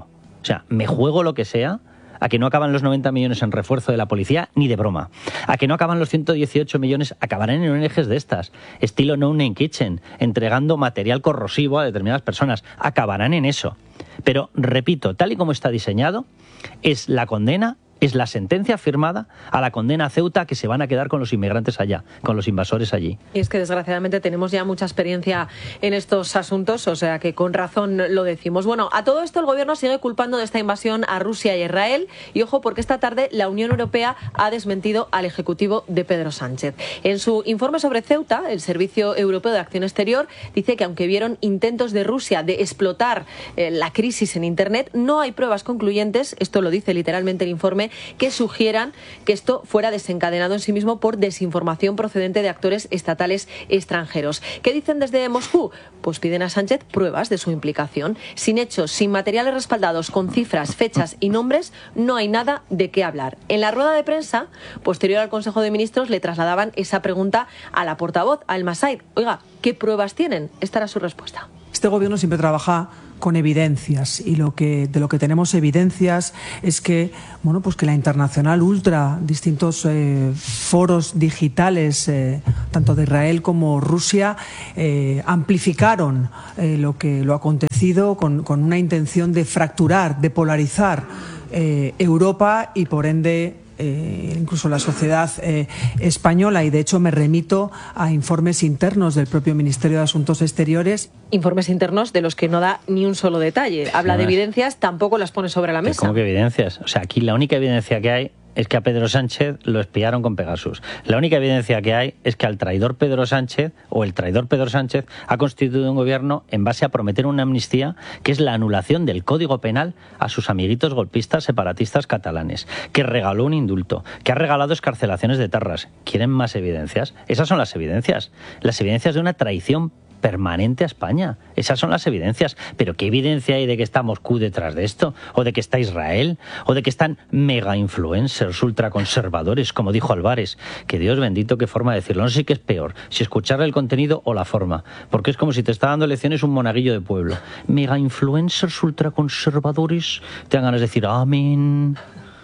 O sea, me juego lo que sea a que no acaban los noventa millones en refuerzo de la policía, ni de broma. A que no acaban los ciento dieciocho millones, acabarán en O N Ges de estas, estilo No Name Kitchen, entregando material corrosivo a determinadas personas. Acabarán en eso. Pero, repito, tal y como está diseñado, es la condena, es la sentencia firmada a la condena a Ceuta, que se van a quedar con los inmigrantes allá, con los invasores allí. Y es que desgraciadamente tenemos ya mucha experiencia en estos asuntos, o sea que con razón lo decimos. Bueno, a todo esto el gobierno sigue culpando de esta invasión a Rusia y Israel, y ojo porque esta tarde la Unión Europea ha desmentido al ejecutivo de Pedro Sánchez. En su informe sobre Ceuta, el Servicio Europeo de Acción Exterior dice que aunque vieron intentos de Rusia de explotar eh, la crisis en Internet, no hay pruebas concluyentes, esto lo dice literalmente el informe, que sugieran que esto fuera desencadenado en sí mismo por desinformación procedente de actores estatales extranjeros. ¿Qué dicen desde Moscú? Pues piden a Sánchez pruebas de su implicación. Sin hechos, sin materiales respaldados, con cifras, fechas y nombres, no hay nada de qué hablar. En la rueda de prensa, posterior al Consejo de Ministros, le trasladaban esa pregunta a la portavoz, a El Masaid. Oiga, ¿qué pruebas tienen? Esta era su respuesta. Este gobierno siempre trabaja con evidencias, y lo que de lo que tenemos evidencias es que bueno pues que la Internacional Ultra, distintos eh, foros digitales eh, tanto de Israel como Rusia eh, amplificaron eh, lo que lo acontecido con, con una intención de fracturar, de polarizar eh, Europa y por ende Eh, incluso la sociedad eh, española, y de hecho me remito a informes internos del propio Ministerio de Asuntos Exteriores. Informes internos de los que no da ni un solo detalle. Habla de evidencias, tampoco las pone sobre la mesa. ¿Cómo que evidencias? O sea, aquí la única evidencia que hay es que a Pedro Sánchez lo espiaron con Pegasus. La única evidencia que hay es que al traidor Pedro Sánchez, o el traidor Pedro Sánchez, ha constituido un gobierno en base a prometer una amnistía que es la anulación del Código Penal a sus amiguitos golpistas separatistas catalanes, que regaló un indulto, que ha regalado excarcelaciones de etarras. ¿Quieren más evidencias? Esas son las evidencias. Las evidencias de una traición permanente a España. Esas son las evidencias. Pero ¿qué evidencia hay de que está Moscú detrás de esto? ¿O de que está Israel? ¿O de que están mega influencers ultraconservadores, como dijo Álvarez? Que Dios bendito, qué forma de decirlo. No sé qué es peor, si escuchar el contenido o la forma. Porque es como si te está dando lecciones un monaguillo de pueblo. Mega influencers ultraconservadores. Te dan ganas de decir amén.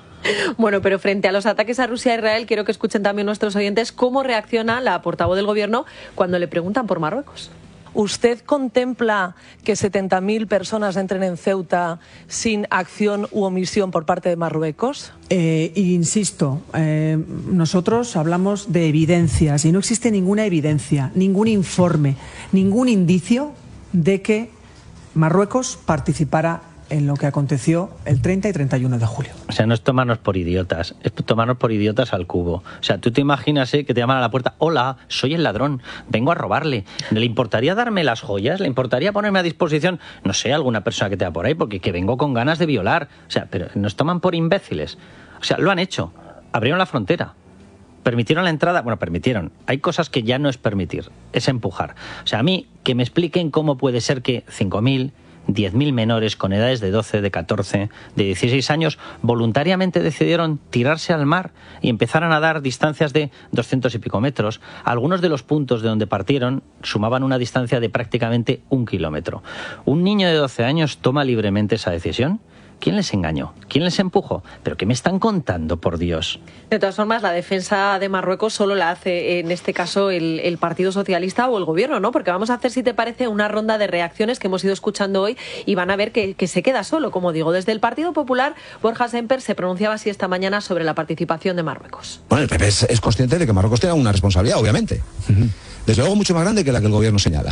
Bueno, pero frente a los ataques a Rusia e Israel, quiero que escuchen también nuestros oyentes cómo reacciona la portavoz del gobierno cuando le preguntan por Marruecos. ¿Usted contempla que setenta mil personas entren en Ceuta sin acción u omisión por parte de Marruecos? Eh, insisto, eh, nosotros hablamos de evidencias y no existe ninguna evidencia, ningún informe, ningún indicio de que Marruecos participara en lo que aconteció el treinta y treinta y uno de julio. O sea, no es tomarnos por idiotas, es tomarnos por idiotas al cubo. O sea, tú te imaginas eh, que te llaman a la puerta, hola, soy el ladrón, vengo a robarle. ¿Le importaría darme las joyas? ¿Le importaría ponerme a disposición, no sé, alguna persona que te da por ahí? Porque que vengo con ganas de violar. O sea, pero nos toman por imbéciles. O sea, lo han hecho. Abrieron la frontera. Permitieron la entrada, bueno, permitieron. Hay cosas que ya no es permitir, es empujar. O sea, a mí, que me expliquen cómo puede ser que cinco mil, diez mil menores con edades de doce, de catorce, de dieciséis años voluntariamente decidieron tirarse al mar y empezaran a dar distancias de doscientos y pico metros. Algunos de los puntos de donde partieron sumaban una distancia de prácticamente un kilómetro. ¿Un niño de doce años toma libremente esa decisión? ¿Quién les engañó? ¿Quién les empujó? ¿Pero qué me están contando, por Dios? De todas formas, la defensa de Marruecos solo la hace, en este caso, el, el Partido Socialista o el Gobierno, ¿no? Porque vamos a hacer, si te parece, una ronda de reacciones que hemos ido escuchando hoy y van a ver que, que se queda solo, como digo. Desde el Partido Popular, Borja Semper se pronunciaba así esta mañana sobre la participación de Marruecos. Bueno, el P P es, es consciente de que Marruecos tiene una responsabilidad, obviamente. Desde luego mucho más grande que la que el Gobierno señala.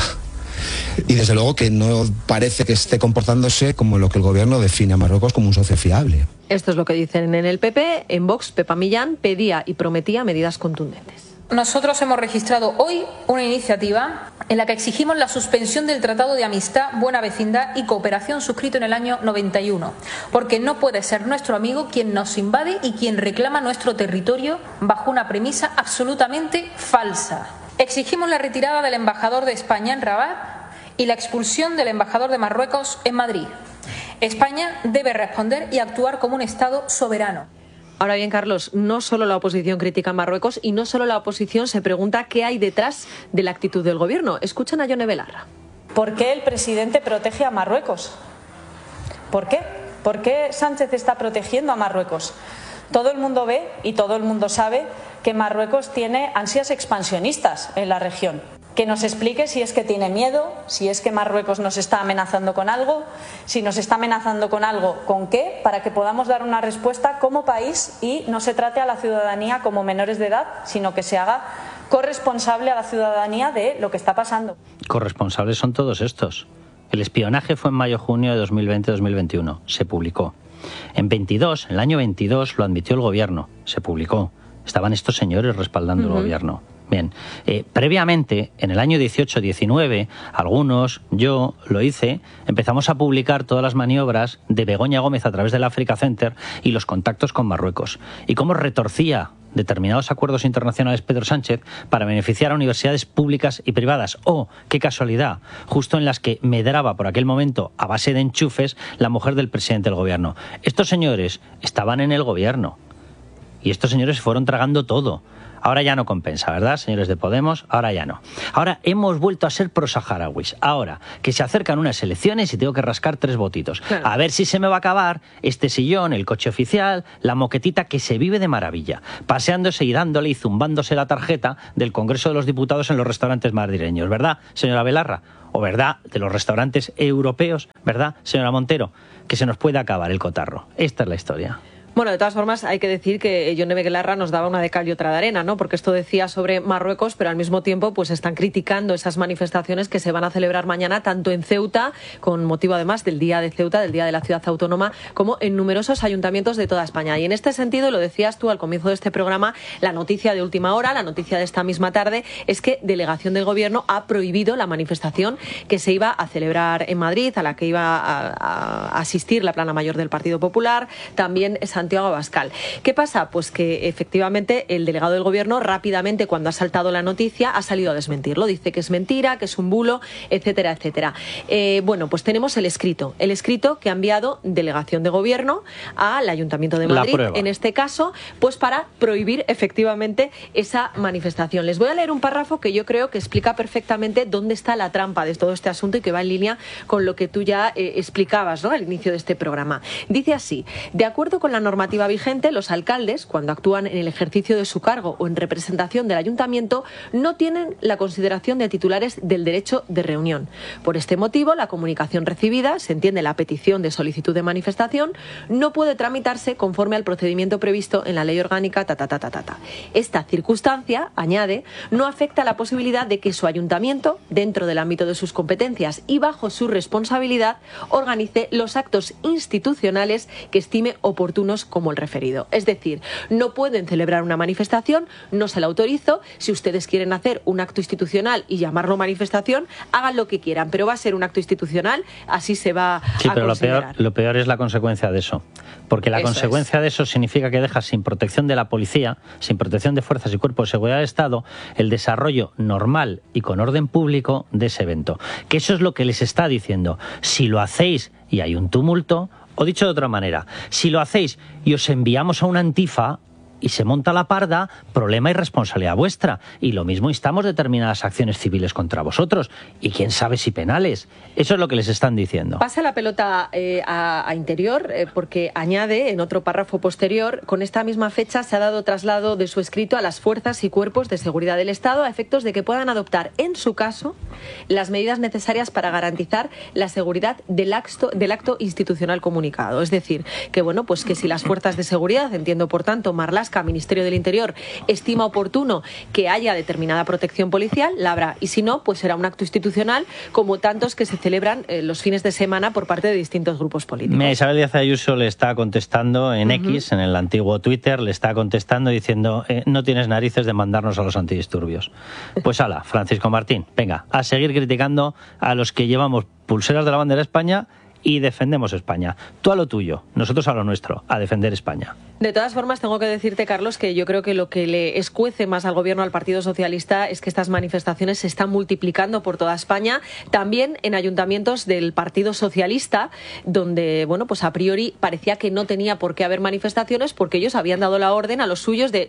Y desde luego que no parece que esté comportándose como lo que el gobierno define a Marruecos como un socio fiable. Esto es lo que dicen en el P P. En Vox, Pepa Millán pedía y prometía medidas contundentes. Nosotros hemos registrado hoy una iniciativa en la que exigimos la suspensión del Tratado de Amistad, Buena Vecindad y Cooperación suscrito en el año noventa y uno, porque no puede ser nuestro amigo quien nos invade y quien reclama nuestro territorio bajo una premisa absolutamente falsa. Exigimos la retirada del embajador de España en Rabat y la expulsión del embajador de Marruecos en Madrid. España debe responder y actuar como un Estado soberano. Ahora bien, Carlos, no solo la oposición critica a Marruecos y no solo la oposición se pregunta qué hay detrás de la actitud del gobierno. Escuchen a Yone Belarra. ¿Por qué el presidente protege a Marruecos? ¿Por qué? ¿Por qué Sánchez está protegiendo a Marruecos? Todo el mundo ve y todo el mundo sabe que Marruecos tiene ansias expansionistas en la región. Que nos explique si es que tiene miedo, si es que Marruecos nos está amenazando con algo, si nos está amenazando con algo, ¿con qué? Para que podamos dar una respuesta como país y no se trate a la ciudadanía como menores de edad, sino que se haga corresponsable a la ciudadanía de lo que está pasando. Corresponsables son todos estos. El espionaje fue en mayo-junio de dos mil veinte dos mil veintiuno. Se publicó. En veintidós, en el año veintidós, lo admitió el gobierno. Se publicó. Estaban estos señores respaldando uh-huh. el gobierno. Bien, eh, previamente, en el año dieciocho diecinueve, algunos, yo lo hice, empezamos a publicar todas las maniobras de Begoña Gómez a través del Africa Center y los contactos con Marruecos. Y cómo retorcía determinados acuerdos internacionales Pedro Sánchez para beneficiar a universidades públicas y privadas. ¡Oh, qué casualidad! Justo en las que medraba por aquel momento, a base de enchufes, la mujer del presidente del gobierno. Estos señores estaban en el gobierno y estos señores fueron tragando todo. Ahora ya no compensa, ¿verdad, señores de Podemos? Ahora ya no. Ahora hemos vuelto a ser prosaharauis. Ahora que se acercan unas elecciones y tengo que rascar tres votitos. Claro. A ver si se me va a acabar este sillón, el coche oficial, la moquetita que se vive de maravilla, paseándose y dándole y zumbándose la tarjeta del Congreso de los Diputados en los restaurantes madrileños, ¿verdad, señora Belarra? O verdad, de los restaurantes europeos, ¿verdad, señora Montero? Que se nos puede acabar el cotarro. Esta es la historia. Bueno, de todas formas, hay que decir que Yone Belarra nos daba una de cal y otra de arena, ¿no? Porque esto decía sobre Marruecos, pero al mismo tiempo pues están criticando esas manifestaciones que se van a celebrar mañana, tanto en Ceuta, con motivo además del Día de Ceuta, del Día de la Ciudad Autónoma, como en numerosos ayuntamientos de toda España. Y en este sentido, lo decías tú al comienzo de este programa, la noticia de última hora, la noticia de esta misma tarde, es que delegación del Gobierno ha prohibido la manifestación que se iba a celebrar en Madrid, a la que iba a, a asistir la plana mayor del Partido Popular, también Santiago Abascal. ¿Qué pasa? Pues que efectivamente el delegado del Gobierno rápidamente, cuando ha saltado la noticia, ha salido a desmentirlo. Dice que es mentira, que es un bulo, etcétera, etcétera. Eh, bueno, pues tenemos el escrito. El escrito que ha enviado delegación de Gobierno al Ayuntamiento de Madrid, en este caso, pues para prohibir efectivamente esa manifestación. Les voy a leer un párrafo que yo creo que explica perfectamente dónde está la trampa de todo este asunto y que va en línea con lo que tú ya eh, explicabas, ¿no?, al inicio de este programa. Dice así: de acuerdo con la normativa vigente, los alcaldes, cuando actúan en el ejercicio de su cargo o en representación del ayuntamiento, no tienen la consideración de titulares del derecho de reunión. Por este motivo, la comunicación recibida, se entiende la petición de solicitud de manifestación, no puede tramitarse conforme al procedimiento previsto en la ley orgánica ta ta ta ta ta. ta. Esta circunstancia, añade, no afecta a la posibilidad de que su ayuntamiento, dentro del ámbito de sus competencias y bajo su responsabilidad, organice los actos institucionales que estime oportunos como el referido. Es decir, no pueden celebrar una manifestación, no se la autorizo. Si ustedes quieren hacer un acto institucional y llamarlo manifestación, hagan lo que quieran, pero va a ser un acto institucional, así se va sí, a pero considerar. lo peor, lo peor es la consecuencia de eso. Porque la Eso consecuencia es. de eso significa que dejas sin protección de la policía, sin protección de fuerzas y cuerpos de seguridad del Estado, el desarrollo normal y con orden público de ese evento. Que eso es lo que les está diciendo. Si lo hacéis y hay un tumulto, o dicho de otra manera, si lo hacéis y os enviamos a una antifa y se monta la parda, problema y responsabilidad vuestra. Y lo mismo instamos determinadas acciones civiles contra vosotros. Y quién sabe si penales. Eso es lo que les están diciendo. Pasa la pelota eh, a, a Interior, eh, porque añade en otro párrafo posterior: con esta misma fecha se ha dado traslado de su escrito a las fuerzas y cuerpos de seguridad del Estado a efectos de que puedan adoptar, en su caso, las medidas necesarias para garantizar la seguridad del acto, del acto institucional comunicado. Es decir, que bueno, pues que si las fuerzas de seguridad, entiendo por tanto Marlaska, Ministerio del Interior, estima oportuno que haya determinada protección policial, la habrá. Y si no, pues será un acto institucional como tantos que se celebran eh, los fines de semana por parte de distintos grupos políticos. Mira, Isabel Díaz Ayuso le está contestando en uh-huh. X, en el antiguo Twitter, le está contestando diciendo eh, no tienes narices de mandarnos a los antidisturbios. Pues ala, Francisco Martín, venga, a seguir criticando a los que llevamos pulseras de la bandera de España y defendemos España. Tú a lo tuyo, nosotros a lo nuestro, a defender España. De todas formas, tengo que decirte, Carlos, que yo creo que lo que le escuece más al Gobierno, al Partido Socialista, es que estas manifestaciones se están multiplicando por toda España, también en ayuntamientos del Partido Socialista, donde, bueno, pues a priori parecía que no tenía por qué haber manifestaciones porque ellos habían dado la orden a los suyos de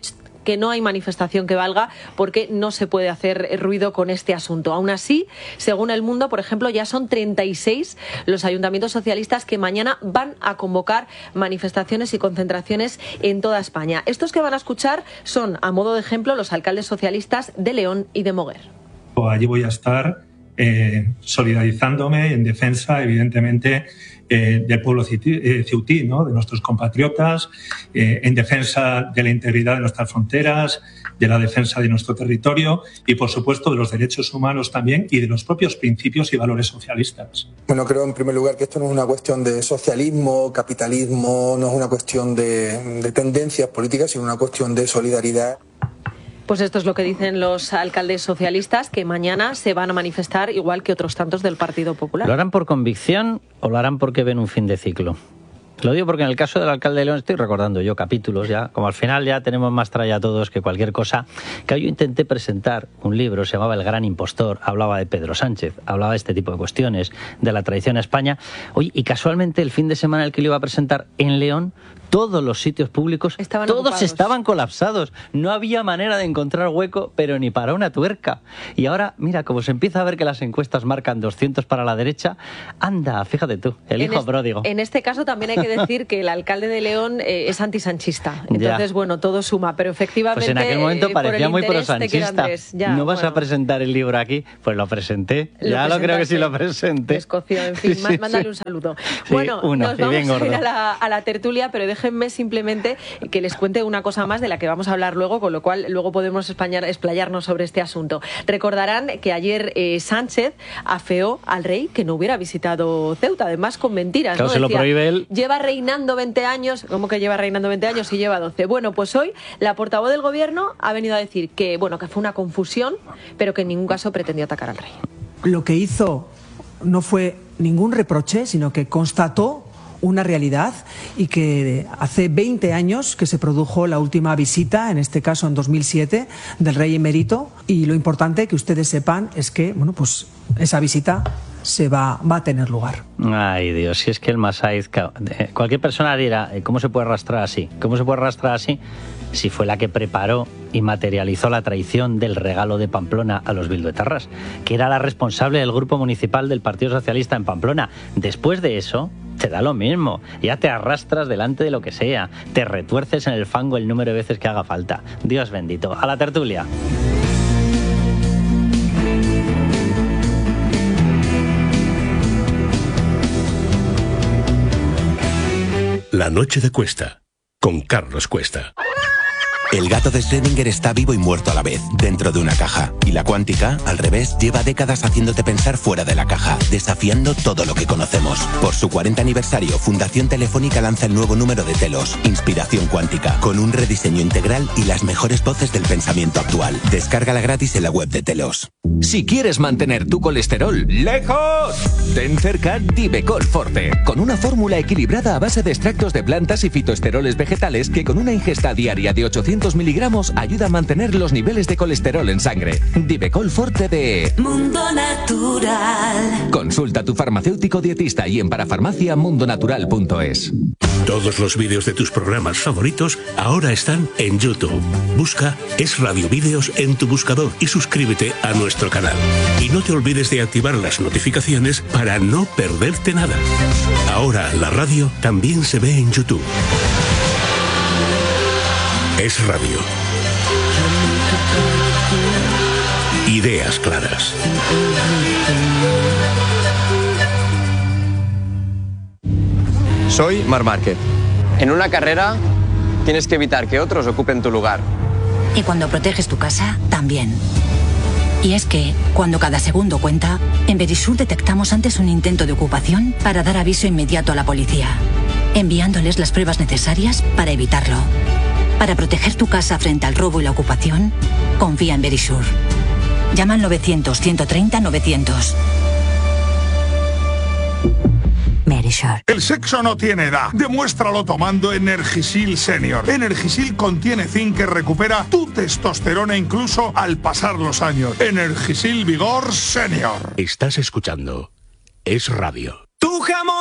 que no hay manifestación que valga porque no se puede hacer ruido con este asunto. Aún así, según El Mundo, por ejemplo, ya son treinta y seis los ayuntamientos socialistas que mañana van a convocar manifestaciones y concentraciones en toda España. Estos que van a escuchar son, a modo de ejemplo, los alcaldes socialistas de León y de Moguer. Allí voy a estar eh, solidarizándome en defensa, evidentemente, eh, del pueblo ceutí, ¿no?, de nuestros compatriotas, eh, en defensa de la integridad de nuestras fronteras, de la defensa de nuestro territorio y, por supuesto, de los derechos humanos también y de los propios principios y valores socialistas. Bueno, creo en primer lugar que esto no es una cuestión de socialismo, capitalismo, no es una cuestión de, de tendencias políticas, sino una cuestión de solidaridad. Pues esto es lo que dicen los alcaldes socialistas, que mañana se van a manifestar igual que otros tantos del Partido Popular. ¿Lo harán por convicción o lo harán porque ven un fin de ciclo? Lo digo porque en el caso del alcalde de León estoy recordando yo capítulos ya, como al final ya tenemos más tralla todos que cualquier cosa, que yo intenté presentar un libro, se llamaba El Gran Impostor, hablaba de Pedro Sánchez, hablaba de este tipo de cuestiones, de la traición a España. Oye, y casualmente el fin de semana en el que lo iba a presentar en León, todos los sitios públicos, estaban todos ocupados. Estaban colapsados. No había manera de encontrar hueco, pero ni para una tuerca. Y ahora, mira, como se empieza a ver que las encuestas marcan doscientos para la derecha, anda, fíjate tú, el hijo pródigo. En este caso también hay que decir que el alcalde de León eh, es antisanchista. Entonces, ya. bueno, todo suma, pero efectivamente... Pues en aquel momento eh, parecía muy prosanchista. Ya, ¿No vas bueno. a presentar el libro aquí? Pues lo presenté. Lo ya lo creo que sí lo presenté. Escocio, en fin, sí, mándale sí. un saludo. Sí, bueno, uno, nos vamos a ir a la, a la tertulia, pero déjenme simplemente que les cuente una cosa más de la que vamos a hablar luego, con lo cual luego podemos explayar, explayarnos sobre este asunto. Recordarán que ayer eh, Sánchez afeó al rey que no hubiera visitado Ceuta, además con mentiras. Claro, ¿no? se Decía, lo prohíbe él. Lleva reinando veinte años. ¿Cómo que lleva reinando veinte años y lleva doce? Bueno, pues hoy la portavoz del gobierno ha venido a decir que, bueno, que fue una confusión, pero que en ningún caso pretendió atacar al rey. Lo que hizo no fue ningún reproche, sino que constató una realidad y que hace veinte años que se produjo la última visita, en este caso en dos mil siete, del rey emérito, y lo importante que ustedes sepan es que, bueno, pues esa visita se va, va a tener lugar. Ay, Dios, si es que el Masaiz, cualquier persona dirá, ¿cómo se puede arrastrar así? ¿Cómo se puede arrastrar así? Si fue la que preparó y materializó la traición del regalo de Pamplona a los bilduetarras, que era la responsable del grupo municipal del Partido Socialista en Pamplona. Después de eso, te da lo mismo, ya te arrastras delante de lo que sea, te retuerces en el fango el número de veces que haga falta. Dios bendito. A la tertulia. La noche de Cuesta, con Carlos Cuesta. El gato de Schrödinger está vivo y muerto a la vez, dentro de una caja. Y la cuántica, al revés, lleva décadas haciéndote pensar fuera de la caja, desafiando todo lo que conocemos. Por su cuarenta aniversario, Fundación Telefónica lanza el nuevo número de Telos, Inspiración Cuántica, con un rediseño integral y las mejores voces del pensamiento actual. Descárgala gratis en la web de Telos. Si quieres mantener tu colesterol lejos, ten cerca Divecol Forte, con una fórmula equilibrada a base de extractos de plantas y fitoesteroles vegetales que con una ingesta diaria de ochocientos miligramos ayuda a mantener los niveles de colesterol en sangre. Divecol Forte de Mundo Natural. Consulta a tu farmacéutico dietista y en parafarmacia mundonatural punto es. Todos los vídeos de tus programas favoritos ahora están en YouTube. Busca Es Radio Vídeos en tu buscador y suscríbete a nuestro canal. Y no te olvides de activar las notificaciones para no perderte nada. Ahora la radio también se ve en YouTube. Es Radio. Ideas claras. Soy Marc Márquez. En una carrera tienes que evitar que otros ocupen tu lugar. Y cuando proteges tu casa, también. Y es que, cuando cada segundo cuenta, en Verisur detectamos antes un intento de ocupación para dar aviso inmediato a la policía, enviándoles las pruebas necesarias para evitarlo. Para proteger tu casa frente al robo y la ocupación, confía en Verisur. Llama al novecientos, ciento treinta, novecientos. Verisur. El sexo no tiene edad. Demuéstralo tomando Energisil Senior. Energisil contiene zinc que recupera tu testosterona incluso al pasar los años. Energisil Vigor Senior. Estás escuchando Es Radio. Tu jamón.